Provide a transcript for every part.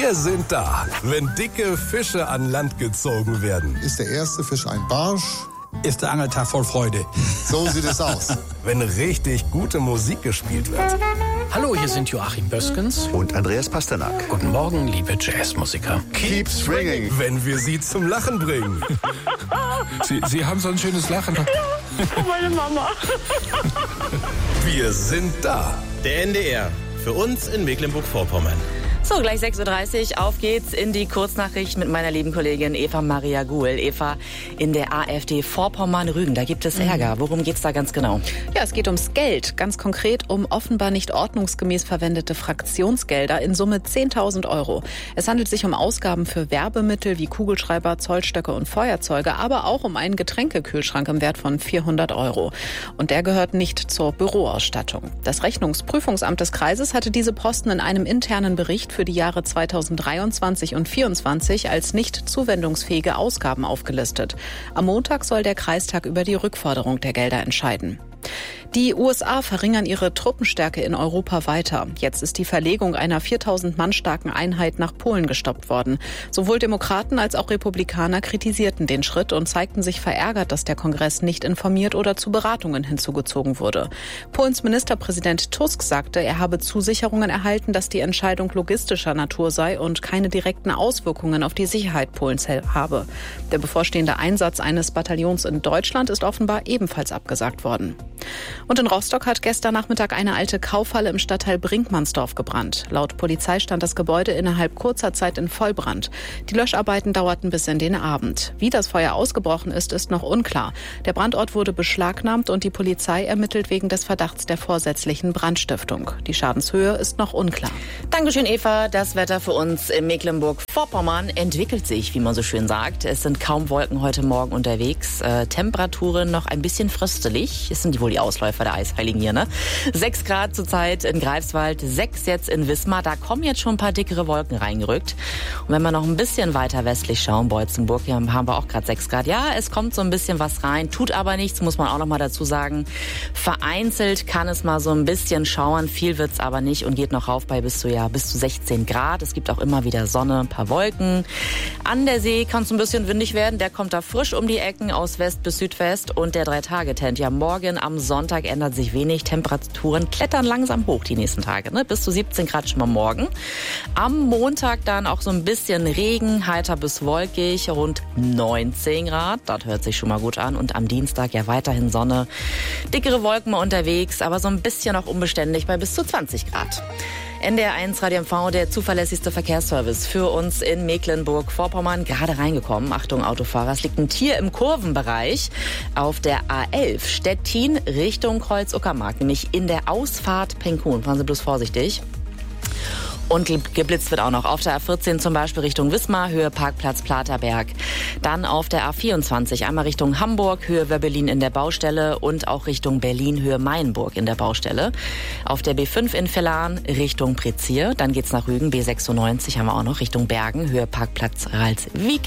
Wir sind da, wenn dicke Fische an Land gezogen werden. Ist der erste Fisch ein Barsch? Ist der Angeltag voll Freude. So sieht es aus. Wenn richtig gute Musik gespielt wird. Hallo, hier sind Joachim Böskens und Andreas Pasternak. Guten Morgen, liebe Jazzmusiker. Keep swinging. Wenn wir sie zum Lachen bringen. Sie haben so ein schönes Lachen. Ja, meine Mama. Wir sind da. Der NDR. Für uns in Mecklenburg-Vorpommern. So, gleich 6.30 Uhr, auf geht's in die Kurznachricht mit meiner lieben Kollegin Eva Maria Guhl. Eva, in der AfD Vorpommern-Rügen, da gibt es Ärger. Worum geht's da ganz genau? Ja, es geht ums Geld, ganz konkret um offenbar nicht ordnungsgemäß verwendete Fraktionsgelder in Summe 10.000 Euro. Es handelt sich um Ausgaben für Werbemittel wie Kugelschreiber, Zollstöcke und Feuerzeuge, aber auch um einen Getränkekühlschrank im Wert von 400 Euro. Und der gehört nicht zur Büroausstattung. Das Rechnungsprüfungsamt des Kreises hatte diese Posten in einem internen Bericht für die Jahre 2023 und 2024 als nicht zuwendungsfähige Ausgaben aufgelistet. Am Montag soll der Kreistag über die Rückforderung der Gelder entscheiden. Die USA verringern ihre Truppenstärke in Europa weiter. Jetzt ist die Verlegung einer 4.000 Mann starken Einheit nach Polen gestoppt worden. Sowohl Demokraten als auch Republikaner kritisierten den Schritt und zeigten sich verärgert, dass der Kongress nicht informiert oder zu Beratungen hinzugezogen wurde. Polens Ministerpräsident Tusk sagte, er habe Zusicherungen erhalten, dass die Entscheidung logistischer Natur sei und keine direkten Auswirkungen auf die Sicherheit Polens habe. Der bevorstehende Einsatz eines Bataillons in Deutschland ist offenbar ebenfalls abgesagt worden. Und in Rostock hat gestern Nachmittag eine alte Kaufhalle im Stadtteil Brinkmannsdorf gebrannt. Laut Polizei stand das Gebäude innerhalb kurzer Zeit in Vollbrand. Die Löscharbeiten dauerten bis in den Abend. Wie das Feuer ausgebrochen ist, ist noch unklar. Der Brandort wurde beschlagnahmt und die Polizei ermittelt wegen des Verdachts der vorsätzlichen Brandstiftung. Die Schadenshöhe ist noch unklar. Dankeschön, Eva. Das Wetter für uns in Mecklenburg-Vorpommern entwickelt sich, wie man so schön sagt. Es sind kaum Wolken heute Morgen unterwegs. Temperaturen noch ein bisschen fröstelig. Es sind wohl die Ausläufer der Eisheiligen hier, ne? 6 Grad zurzeit in Greifswald, 6 jetzt in Wismar. Da kommen jetzt schon ein paar dickere Wolken reingerückt. Und wenn wir noch ein bisschen weiter westlich schauen, Beutzenburg, hier haben wir auch gerade 6 Grad. Ja, es kommt so ein bisschen was rein, tut aber nichts, muss man auch noch mal dazu sagen. Vereinzelt kann es mal so ein bisschen schauern, viel wird's aber nicht und geht noch rauf bei bis zu 16 Grad. Es gibt auch immer wieder Sonne, ein paar Wolken. An der See kann es ein bisschen windig werden. Der kommt da frisch um die Ecken aus West bis Südwest und der 3-Tage-Tent. Ja, morgen am Sonntag ändert sich wenig. Temperaturen klettern langsam hoch die nächsten Tage, ne? Bis zu 17 Grad schon mal morgen. Am Montag dann auch so ein bisschen Regen, heiter bis wolkig, rund 19 Grad. Das hört sich schon mal gut an. Und am Dienstag ja weiterhin Sonne. Dickere Wolken mal unterwegs, aber so ein bisschen auch unbeständig bei bis zu 20 Grad. NDR1 Radio MV, der zuverlässigste Verkehrsservice für uns in Mecklenburg-Vorpommern, gerade reingekommen. Achtung, Autofahrer, es liegt ein Tier im Kurvenbereich auf der A11 Stettin Richtung Kreuz-Uckermark, nämlich in der Ausfahrt Penkun. Fahren Sie bloß vorsichtig. Und geblitzt wird auch noch auf der A14 zum Beispiel Richtung Wismar, Höhe Parkplatz Platerberg. Dann auf der A24 einmal Richtung Hamburg, Höhe Wöbbelin in der Baustelle und auch Richtung Berlin, Höhe Mainburg in der Baustelle. Auf der B5 in Vellan Richtung Prezier, dann geht's nach Rügen, B96 haben wir auch noch Richtung Bergen, Höhe Parkplatz Ralswiek.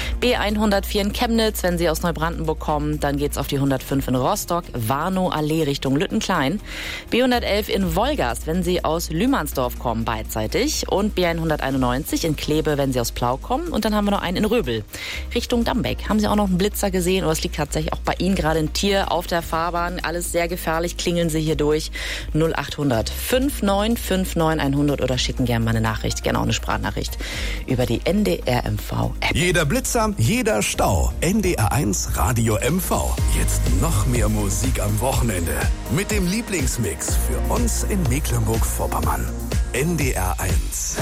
B104 in Chemnitz, wenn Sie aus Neubrandenburg kommen, dann geht's auf die 105 in Rostock, Warnow-Allee Richtung Lüttenklein. B111 in Wolgast, wenn Sie aus Lühmannsdorf kommen, beidseitig. Und B191 in Kleve, wenn Sie aus Plau kommen. Und dann haben wir noch einen in Röbel, Richtung Dambeck. Haben Sie auch noch einen Blitzer gesehen? Oder es liegt tatsächlich auch bei Ihnen gerade ein Tier auf der Fahrbahn. Alles sehr gefährlich. Klingeln Sie hier durch. 0800 5959 100 oder schicken gerne mal eine Nachricht, gerne auch eine Sprachnachricht über die NDR MV-App. Jeder Blitzer, jeder Stau. NDR1 Radio MV. Jetzt noch mehr Musik am Wochenende. Mit dem Lieblingsmix für uns in Mecklenburg-Vorpommern. NDR1.